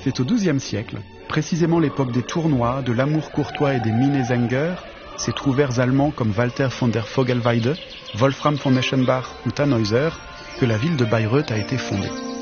C'est au XIIe siècle, précisément l'époque des tournois, de l'amour courtois et des Minnesänger, ces trouvères allemands comme Walter von der Vogelweide, Wolfram von Eschenbach ou Tannhäuser, que la ville de Bayreuth a été fondée.